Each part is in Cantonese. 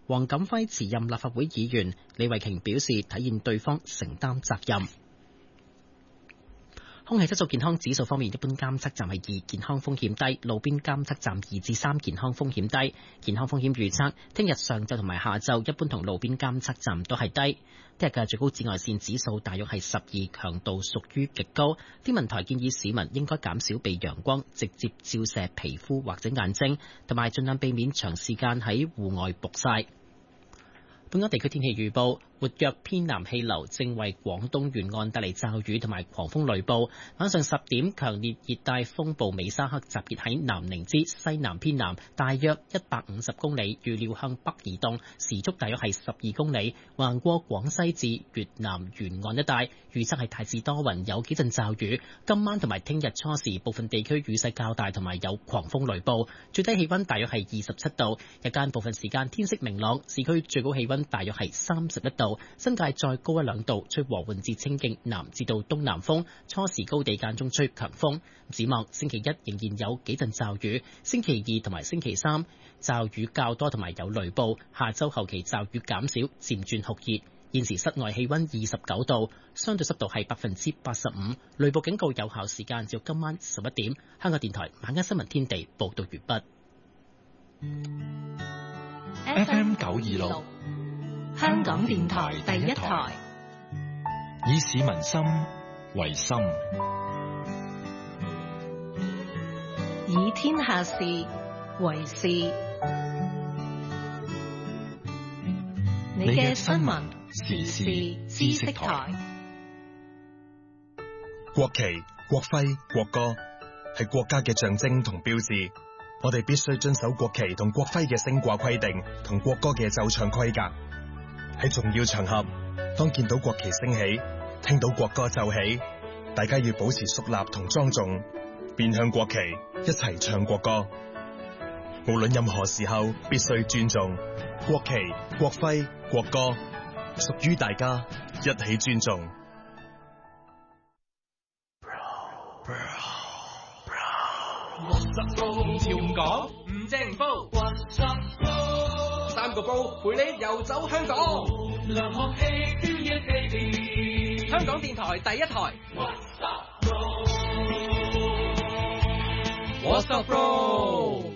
黃錦輝辭任立法會議員，李慧瓊表示體現對方承擔責任。空氣質素健康指數方面，一般監測站係2，健康風險低；路邊監測站2至3，健康風險低。健康風險預測，聽日上晝同埋下晝，一般同路邊監測站都係低。聽日嘅最高紫外線指數大約係12，強度屬於極高。天文台建議市民應該減少被陽光直接照射皮膚或者眼睛，同埋盡量避免長時間喺戶外曝曬。本港地區天氣預報，活躍偏南氣流正為廣東沿岸帶嚟驟雨同埋狂風雷暴。晚上10點，強烈熱帶風暴美沙克集結喺南寧之西南偏南，大約150公里，預料向北移動，時速大約係12公里，橫過廣西至越南沿岸一帶。預測係大致多雲，有幾陣驟雨。今晚同埋聽日初時，部分地區雨勢較大，同埋有狂風雷暴。最低氣溫大約係27度，日間部分時間天色明朗，市區最高氣溫大約係31度，新界再高1-2度，吹和緩至清勁南至到東南風，初時高地間中吹強風。展望星期一仍然有幾陣驟雨，星期2同埋星期3驟雨較多同埋有雷暴，下周後期驟雨減少，漸轉酷熱。現時室外氣溫29度，相對濕度係85%，雷暴警告有效時間至今晚11點。香港電台晚間新聞天地報道完畢。 FM 926，香港電台第一台，以市民心為心，以天下事為事。你嘅新聞時事知識台。 國旗、國徽、國歌係國家嘅象徵同標誌，我哋必須遵守國旗同國徽嘅升掛規定同國歌嘅奏唱規格。喺重要場合，當見到國旗升起，聽到國歌奏起，大家要保持肅立同莊重，面向國旗一齊唱國歌。無論任何時候，必須尊重國旗、國徽、國歌，屬於大家，一起尊重。 潮唔講，唔正唔煲，3個煲陪你遊走香港。香港電台第一台。What's up, bro?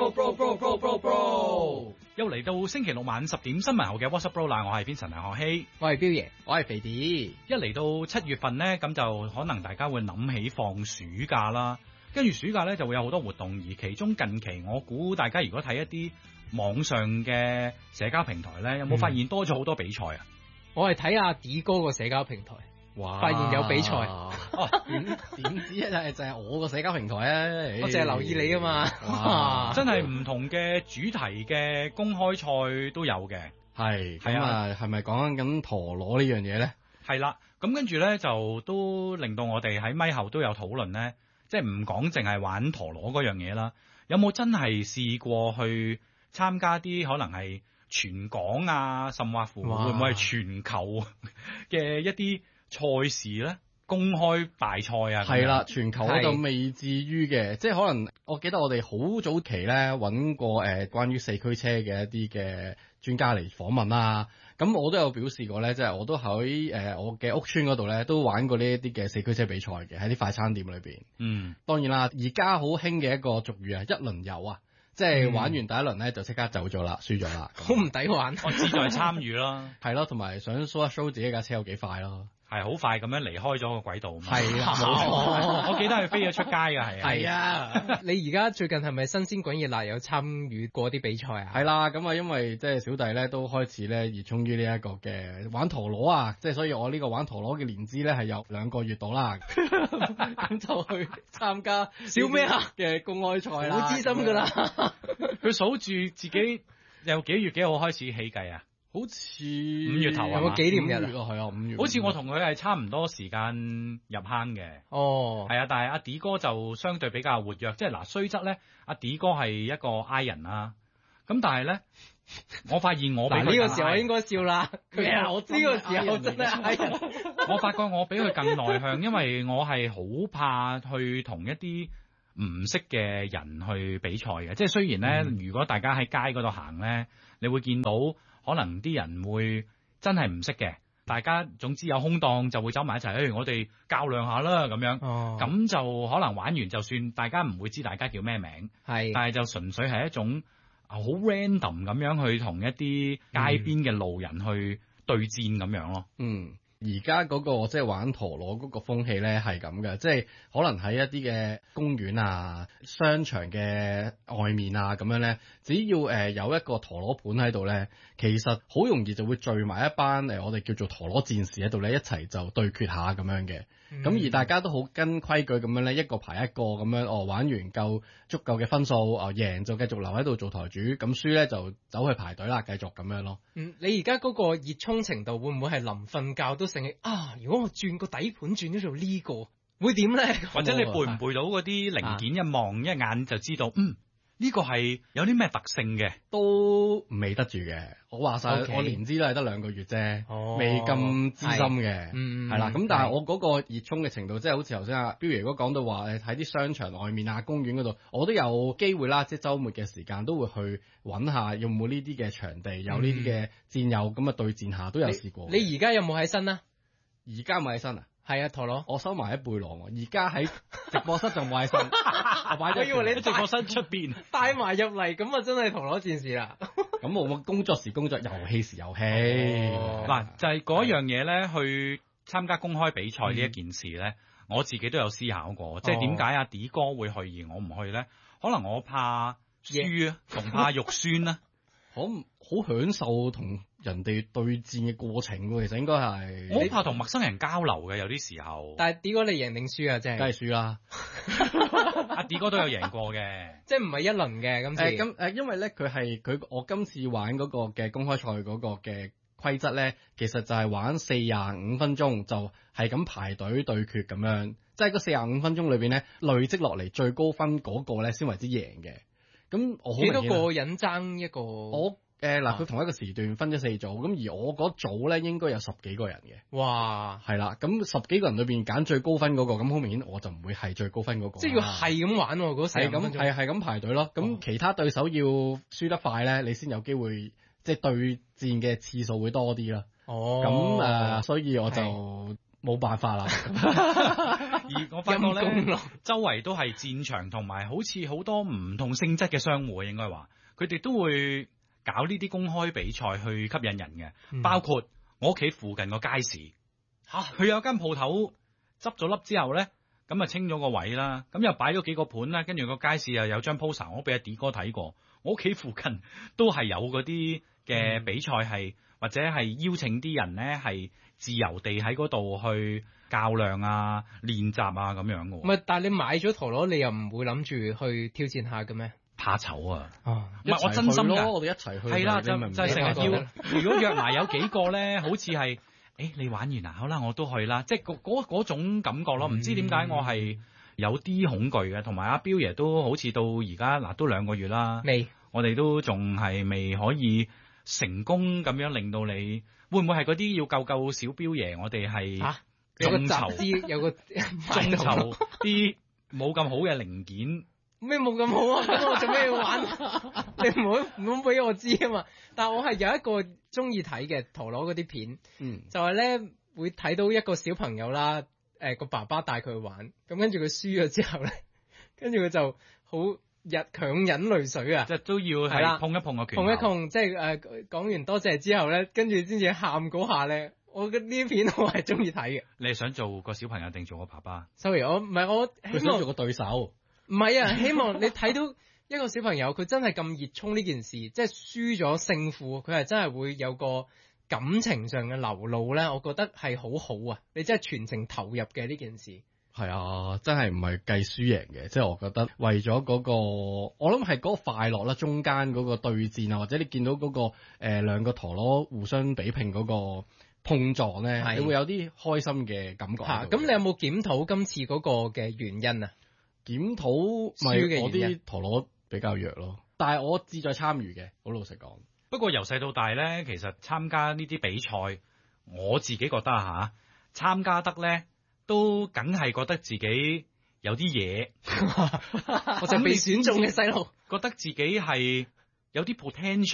Bro. 又嚟到星期六晚10點新聞後嘅 What's up, bro 啦！我係邊陳梁學希， 我係標爺，我係肥 D。 一嚟到7月份呢，咁就可能大家會諗起放暑假啦。跟住暑假呢，就會有好多活動，而其中近期我估大家如果睇一啲網上嘅社交平台呢，有冇發現多咗好多比賽啊？ 我係睇阿 D 哥個社交平台。哇！發現有比賽，點知就係我個社交平台啊！我淨係留意你啊嘛！ 哇！真係唔同嘅主題嘅公開賽都有嘅。 係啊，係咪講緊陀螺呢樣嘢咧？ 係啦，咁跟住咧就都令到我哋喺咪後都有討論咧，即係唔講淨係玩陀螺嗰樣嘢啦。有冇真係試過去參加啲可能係全港啊，甚或乎會唔會係全球嘅一啲賽事咧，公開大賽啊？ 係啦，全球嗰度未至於嘅，即係可能我記得我哋好早期咧揾過關於四驅車嘅一啲嘅專家嚟訪問啦。咁我都有表示過咧，即係我都喺我嘅屋村嗰度咧都玩過呢一啲嘅四驅車比賽嘅，喺啲快餐店裏邊。嗯，當然啦，而家好興嘅一個俗語啊，一輪遊啊。即係玩完第一輪咧，就即刻走咗啦，輸咗啦，好唔抵玩。 我志在參與啦， 係咯，同埋想 show 一 show 自己架車有幾快咯， 係好快咁樣離開咗個軌道。 係啦，冇錯， 我記得佢飛咗出街㗎，係啊。 係啊，你而家最近係咪新鮮滾熱辣有參與過啲比賽啊？係啦，咁啊，因為即係小弟咧都開始咧熱衷於呢一個嘅玩陀螺啊，即係所以我呢個玩陀螺嘅年資咧係有2個月到啦，咁就去參加笑咩啊嘅公開賽啦，好資深㗎啦。 佢數住自己由幾月幾號開始起計啊？ 好似 5月頭啊， 有個紀念日啊，係啊，5月。 好似我同佢係差唔多時間入坑嘅。哦，係啊，但係阿 D 哥就相對比較活躍，即係嗱，雖則咧，阿 D 哥係一個 I 人啦。咁但係咧，我發現我比佢呢個時候應該笑啦。咩啊？我呢個時候真係 I 人。我發覺我比佢更內向，因為我係好怕去同一啲唔識嘅人去比賽嘅，即係雖然咧，如果大家喺街嗰度行咧， 你會見到可能啲人會真係唔識嘅，大家總之有空檔就會走埋一齊，我哋較量下啦咁樣，咁就可能玩完就算大家唔會知大家叫咩名，但係就純粹係一種好 random 咁樣去同一啲街邊嘅路人去對戰咁樣咯。 而家嗰個即係玩陀螺嗰個風氣咧係咁嘅，即係可能喺一啲嘅公園啊、商場嘅外面啊咁樣咧，只要有一個陀螺盤喺度咧，其實好容易就會聚埋一班我哋叫做陀螺戰士喺度咧，一齊就對決下咁樣嘅。咁而大家都好跟規矩咁樣咧，一個排一個咁樣，玩完夠足夠嘅分數，贏就繼續留喺度做台主，咁輸咧就走去排隊啦，繼續咁樣咯。 你而家嗰個熱衷程度會唔會係臨瞓覺都醒起啊？如果我轉個底盤轉咗做呢個，會點咧？ 或者你背唔背到嗰啲零件，一望一眼就知道，呢個係有啲咩特性嘅？ 都未得住嘅。我話晒，我年資都係得2個月啫，未咁資深嘅，係啦。咁但係我嗰個熱衷嘅程度，即係好似頭先阿標爺哥講到話，喺啲商場外面啊、公園嗰度，我都有機會啦，即係週末嘅時間都會去揾下有冇呢啲嘅場地，有呢啲嘅戰友咁啊對戰下，都有試過。 你而家有冇喺身啊？ 而家冇喺身啊？ 係啊，陀螺， 我收埋喺背囊喎。而家喺直播室就冇喺身， 我以為你直播室出邊帶埋入嚟，咁啊真係陀螺戰士啦。 咁我工作時工作，遊戲時遊戲。 嗱，就係嗰樣嘢咧，去參加公開比賽呢一件事咧，我自己都有思考過，即係點解阿 D 哥會去而我唔去咧？可能我怕輸啊，同怕肉酸啊。 好享受同人哋對戰嘅過程喎，其實應該係。 我好怕同陌生人交流嘅，有啲時候。 但係 D 哥你贏定輸啊？即係。 梗係輸啦。 阿 D 哥都有贏過嘅， 即係唔係一輪嘅今次。 因為咧我今次玩嗰個嘅公開賽嗰個嘅規則咧，其實就係玩45分鐘，就係咁排隊對決咁樣，即係嗰45分鐘裏邊咧累積落嚟最高分嗰個咧先為之贏嘅。咁我好幾多個人爭一個？ 佢同一個時段分咗4組，咁而我嗰組咧應該有10幾個人嘅。 哇！ 係啦，咁10幾個人裏邊揀最高分嗰個，咁好明顯我就唔會係最高分嗰個。 即係要係咁玩喎，嗰45分鐘。 係咁排隊咯。咁其他對手要輸得快咧，你先有機會即係對戰嘅次數會多啲啦。咁所以我就冇辦法啦。 而我發覺咧，周圍都係戰場，同埋好似好多唔同性質嘅商戶，應該話佢哋都會搞呢啲公開比賽去吸引人嘅，包括我屋企附近個街市佢有間鋪頭執咗笠之後咧，咁啊清咗個位啦，咁又擺咗幾個盤啦，跟住個街市又有張 poster， 我俾阿 D 哥睇過，我屋企附近都係有嗰啲嘅比賽係，或者係邀請啲人咧係自由地喺嗰度去較量啊、練習啊咁樣嘅。唔係， 但係你買咗陀螺，你又唔會諗住去挑戰下嘅咩？ 怕醜啊！ 唔係我真心㗎，我哋一齊去。 係啦，就係成日要。如果約埋有幾個咧，好似係，你玩完啦，好啦，我都去啦，即係嗰種感覺咯。唔知點解我係有啲恐懼嘅，同埋阿標爺都好似到而家嗱都2個月啦，我哋都仲係未可以成功咁樣令到你，會唔會係嗰啲要救小標爺？我哋係眾籌， 有個眾籌啲冇咁好嘅零件。 咩冇咁好啊？咁我做咩要玩？你唔好俾我知啊嘛！但係我係有一個中意睇嘅陀螺嗰啲片，就係咧會睇到一個小朋友啦，個爸爸帶佢去玩，咁跟住佢輸咗之後咧，跟住佢就好強忍淚水啊！ 即係都要係碰一碰個拳頭， 碰一碰，即係講完多謝之後咧，跟住先至喊嗰下咧，我嘅呢啲片我係中意睇嘅。 你係想做個小朋友定做個爸爸 ？Sorry， 我唔係我希望做個對手。 唔係啊！希望你睇到一個小朋友，佢真係咁熱衷呢件事，即係輸咗勝負，佢係真係會有個感情上嘅流露咧。我覺得係好好啊！你真係全程投入嘅呢件事。 係啊，真係唔係計輸贏嘅，即係我覺得為咗嗰個，我諗係嗰個快樂啦，中間嗰個對戰啊，或者你見到嗰個兩個陀螺互相比拼嗰個碰撞咧，你會有啲開心嘅感覺。 咁你有冇檢討今次嗰個嘅原因啊？ 檢討咪我啲陀螺比較弱咯，但係我志在參與嘅，好老實講。 不過由細到大咧，其實參加呢啲比賽，我自己覺得參加得咧都梗係覺得自己有啲嘢， 我就被選中嘅細路， 覺得自己係有啲 potential，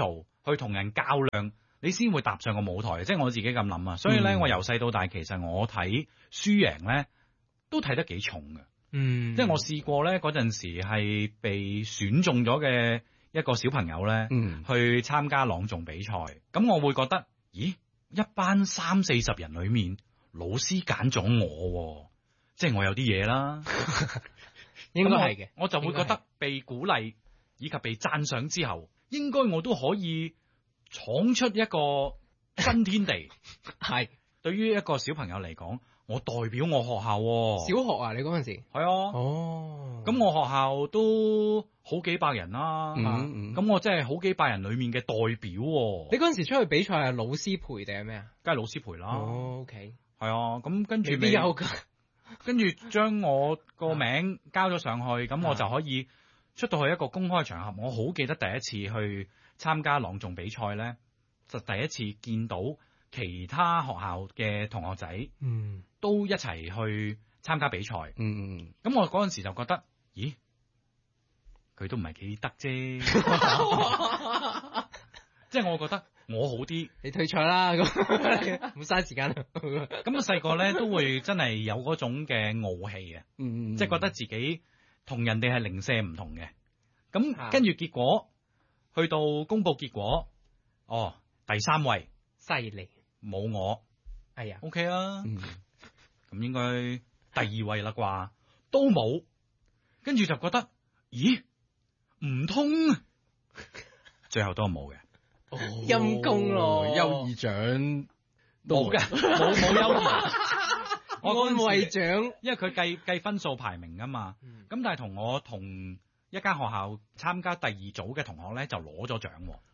去同人較量，你先會踏上個舞台。即係我自己咁諗啊。所以咧，我由細到大其實我睇輸贏咧都睇得幾重嘅。即係我試過咧嗰陣時係被選中咗嘅一個小朋友咧，去參加朗誦比賽。咁我會覺得，咦，一班30-40人裏面，老師揀咗我，即係我有啲嘢啦。 應該係嘅， 我就會覺得被鼓勵以及被讚賞之後，應該我都可以闖出一個新天地。 係對於一個小朋友嚟講，我代表我學校。 小學啊，你嗰陣時係啊。咁我學校都好幾百人啦。咁我真係好幾百人裏面嘅代表。 你嗰陣時出去比賽係老師陪定係咩啊？ 梗係老師陪啦。 OK。 係啊，咁跟住未必有㗎。 跟住將我個名交咗上去，咁我就可以出到去一個公開場合。我好記得第一次去參加朗誦比賽咧，就第一次見到其他學校嘅同學仔，都一齊去參加比賽。咁我嗰陣時就覺得，咦，佢都唔係幾得啫。即係我覺得我好啲， 你退賽啦，咁唔好嘥時間啦。 咁細個咧都會真係有嗰種嘅傲氣嘅，即係覺得自己同人哋係零舍唔同嘅。咁跟住結果去到公佈結果，第3位， 犀利， 冇我， 係啊 ，OK 啊，咁應該第2位啦啩，都冇，跟住就覺得，咦，唔通最後都係冇嘅。 陰公咯， 優異獎冇嘅，冇優異。我安慰獎， 因為佢計分數排名啊嘛。咁但係同我同一間學校參加第2組嘅同學咧，就攞咗獎。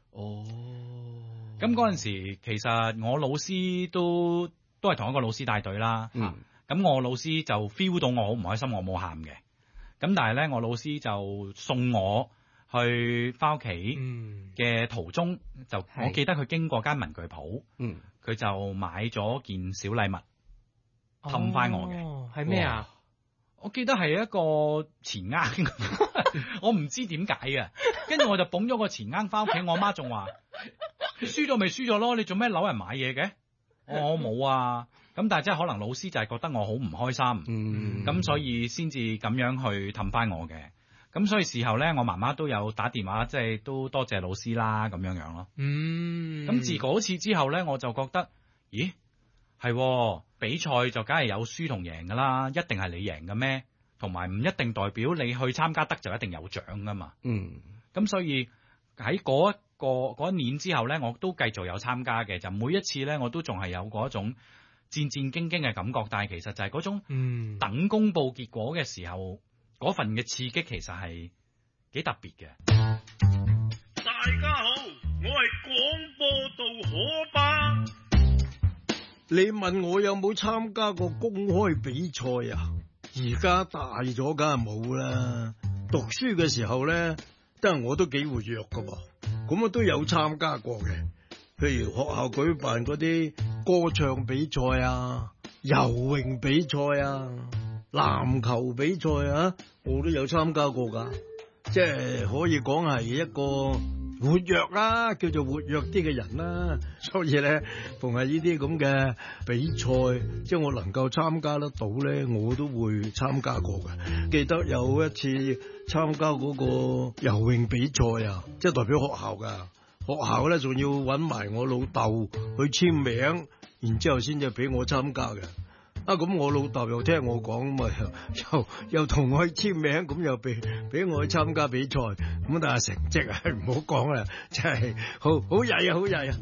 咁嗰陣時，其實我老師都係同一個老師帶隊啦。咁我老師就 feel 到我好唔開心，我冇喊嘅。咁但係咧，我老師就送我去翻屋企嘅途中，就我記得佢經過間文具鋪，佢就買咗件小禮物氹翻我嘅。 係咩啊？ 我記得係一個錢罌，我唔知點解嘅。跟住我就捧咗個錢罌翻屋企，我媽仲話：你輸咗咪輸咗咯，你做咩扭人買嘢嘅？我冇啊。咁但係即係可能老師就係覺得我好唔開心，咁所以先至咁樣去氹翻我嘅。咁所以事後咧，我媽媽都有打電話，即係都多謝老師啦，咁樣樣咯。咁自嗰次之後咧，我就覺得，咦，係比賽就梗係有輸同贏噶啦，一定係你贏嘅咩？同埋唔一定代表你去參加得就一定有獎噶嘛。咁所以喺嗰一年之後咧，我都繼續有參加嘅，就每一次咧，我都仲係有嗰一種戰戰兢兢嘅感覺，但係其實就係嗰種等公佈結果嘅時候。嗰份嘅刺激其實係幾特別嘅。 大家好，我係廣播道可巴。你問我有冇參加過公開比賽啊？而家大咗梗係冇啦。讀書嘅時候咧，我都幾活躍噶噃。咁我都有參加過嘅，譬如學校舉辦嗰啲歌唱比賽啊、游泳比賽啊、籃球比賽啊，我都有參加過噶，即係可以講係一個活躍啦，叫做活躍啲嘅人啦。所以咧，逢係呢啲咁嘅比賽，即係我能夠參加得到咧，我都會參加過嘅。記得有一次參加嗰個游泳比賽啊，即係代表學校噶，學校咧仲要搵埋我老豆去簽名，然之後先至俾我參加嘅。咁我老豆又聽我講，咪又同我去簽名，咁又俾我去參加比賽，咁但係成績啊唔好講啦，真係好曳啊，好曳啊！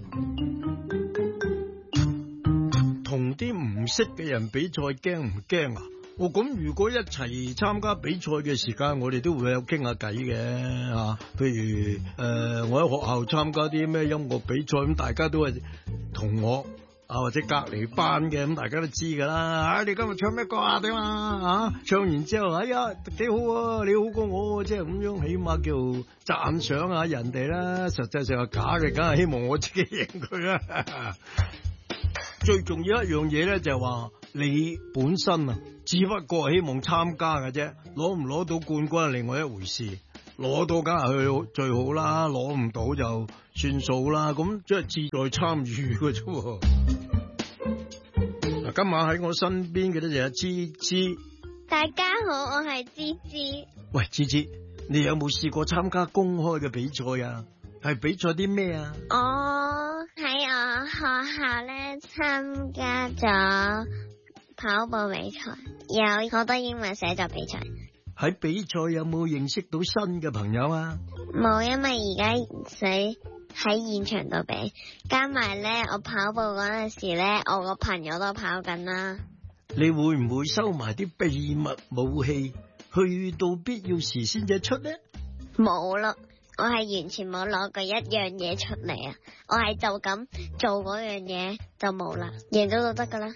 同啲唔識嘅人比賽驚唔驚啊？咁如果一齊參加比賽嘅時間，我哋都會有傾下偈嘅嚇。譬如我喺學校參加啲咩音樂比賽，咁大家都係同學。或者隔離班嘅，咁大家都知噶啦。你今日唱咩歌啊？點啊？唱完之後，哎呀，幾好啊！你好過我，即係咁樣，起碼叫讚賞下人哋啦。實際上係假嘅，梗係希望我自己贏佢啦。最重要一樣嘢咧，就係話你本身啊，只不過係希望參加嘅啫，攞唔攞到冠軍係另外一回事。 攞到梗係去最好啦，攞唔到就算數啦。咁即係志在參與嘅啫。嗱，今晚喺我身邊嘅咧就係芝芝。 大家好，我係芝芝。 喂，芝芝，你有冇試過參加公開嘅比賽啊？係比賽啲咩啊？ 我喺我學校咧參加咗跑步比賽，有好多英文寫作比賽。 喺比賽有冇認識到新嘅朋友啊？ 冇，因為而家使喺現場度比，加埋咧我跑步嗰陣時咧，我個朋友都跑緊啦。 你會唔會收埋啲秘密武器，去到必要時先至出呢？ 冇咯，我係完全冇攞過一樣嘢出嚟啊！我係就咁做嗰樣嘢就冇啦，贏咗就得噶啦。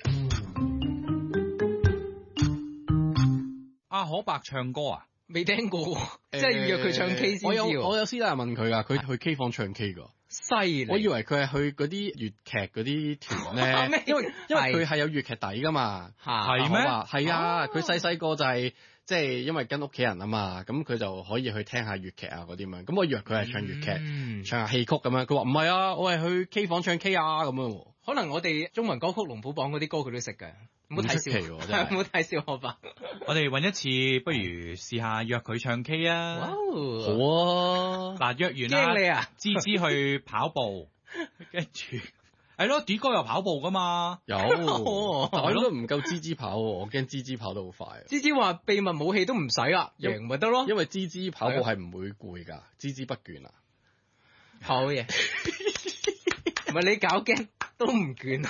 阿可伯唱歌啊？ 未聽過，即係要約佢唱 K 先。 我有私底下問佢噶，佢去 K 房唱 K 噶。 犀利！ 我以為佢係去嗰啲粵劇嗰啲團咧，因為佢係有粵劇底噶嘛。 係咩？ 係啊，佢細個就係即係因為跟屋企人啊嘛，咁佢就可以去聽下粵劇啊嗰啲咁樣。咁我以為佢係唱粵劇，唱下戲曲咁樣。佢話唔係啊，我係去 K 房唱 K 啊咁樣。 可能我哋中文歌曲龍虎榜嗰啲歌佢都識嘅。唔好睇笑，唔好睇笑我吧。 我哋揾一次，不如試下約佢唱 K 啊！ 好啊！嗱，約完啦， 驚你啊！ 芝芝去跑步，跟住係咯，D 哥又跑步噶嘛？ 有，但我應該唔夠芝芝跑，我驚芝芝跑得好快。 芝芝話秘密武器都唔使啦，贏咪得咯。 因為芝芝跑步係唔會攰㗎，孜孜不倦啊！ 好嘢，唔係你搞驚都唔倦。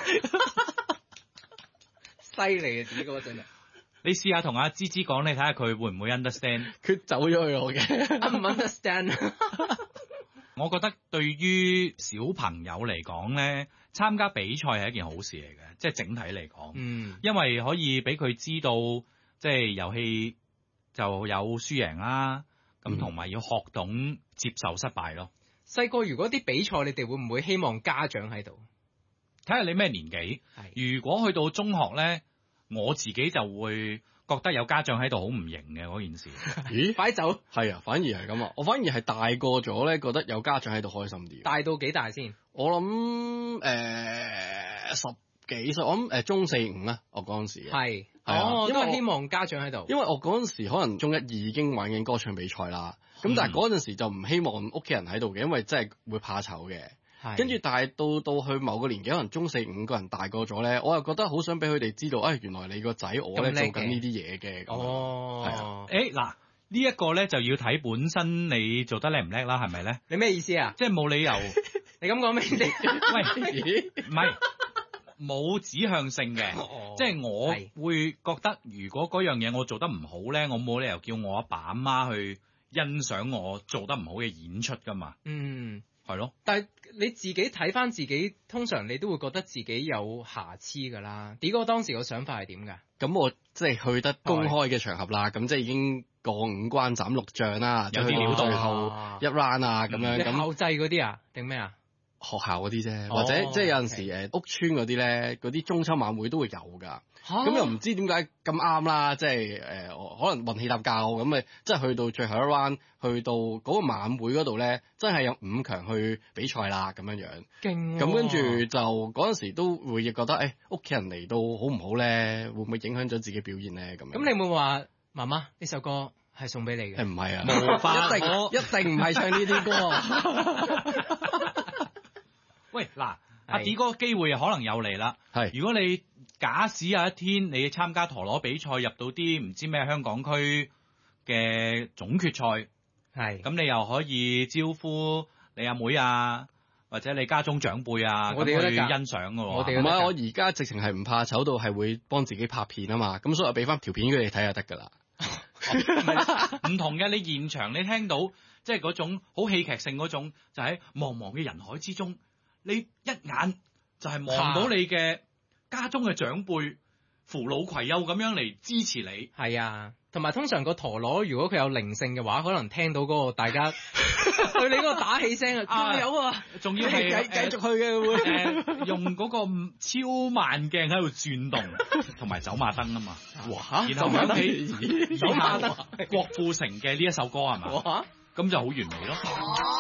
犀利啊！自己嗰陣啊， 你試下同阿芝芝講，你睇下佢會唔會 understand？ 佢走咗去我嘅， 唔 understand。 我覺得對於小朋友嚟講咧，參加比賽係一件好事嚟嘅，即係整體嚟講。因為可以俾佢知道，即係遊戲就有輸贏啦，咁同埋要學懂接受失敗咯。 細個如果啲比賽，你哋會唔會希望家長喺度？ 睇下你咩年紀，如果去到中學咧，我自己就會覺得有家長喺度好唔型嘅嗰件事。 咦？ 快走！ 係啊，反而係咁啊！我反而係大個咗咧，覺得有家長喺度開心啲。 大到幾大先？ 我諗10幾歲，我諗中4、5啦。我嗰陣時係因為希望家長喺度。 因為我嗰陣時可能中1、2已經玩緊歌唱比賽啦。咁但係嗰陣時就唔希望屋企人喺度嘅，因為真係會怕醜嘅。跟住，但係到去某個年紀，可能中4、5個人大個咗咧，我又覺得好想俾佢哋知道，原來你個仔我咧做緊呢啲嘢嘅。 哦，嗱，呢一個咧就要睇本身你做得叻唔叻啦，係咪咧？ 你咩意思啊？ 即係冇理由， 你咁講咩意思？ 喂，唔係冇指向性嘅，即係我會覺得，如果嗰樣嘢我做得唔好咧，我冇理由叫我阿爸阿媽去欣賞我做得唔好嘅演出噶嘛。係咯， 但係你自己睇翻自己，通常你都會覺得自己有瑕疵㗎啦。D 哥當時個想法係點㗎？ 咁我即係去得公開嘅場合啦，咁即係已經過5關斬6將啦， 有啲料到最後一 round 啊咁樣。 咁校際嗰啲啊，定咩啊？ 學校嗰啲啫，或者即係有陣時屋村嗰啲咧，嗰啲中秋晚會都會有㗎。咁又唔知點解咁啱啦，即係可能運氣搭教咁咪，即係去到最後一 round，去到嗰個晚會嗰度咧，真係有5強去比賽啦咁樣樣。 勁！ 咁跟住就嗰陣時都會覺得，屋企人嚟到好唔好咧？會唔會影響咗自己表現咧？咁樣。 咁你有冇話媽媽呢首歌係送俾你嘅？ 唔係啊， 冇法， 一定唔係唱呢啲歌。 喂，嗱，阿 D 哥機會可能又嚟啦。如果你假使有一天你參加陀螺比賽入到啲唔知咩香港區嘅總決賽，咁你又可以招呼你阿妹啊，或者你家中長輩啊，咁去欣賞㗎喎。 唔係，我而家直情係唔怕醜到係會幫自己拍片啊嘛，咁所以我俾翻條片佢哋睇就得㗎啦。 唔同嘅，你現場你聽到即係嗰種好戲劇性嗰種，就喺茫茫嘅人海之中，你一眼就係望到你嘅家中嘅長輩扶老攜幼咁樣嚟支持你。 係啊，同埋通常個陀螺如果佢有靈性嘅話，可能聽到嗰個大家對你嗰個打氣聲啊，有啊， 仲要係繼續去嘅會用嗰個超慢鏡喺度轉動，同埋走馬燈啊嘛。 哇！ 然後諗起以下郭富城嘅呢一首歌係嘛？ 咁就好完美咯。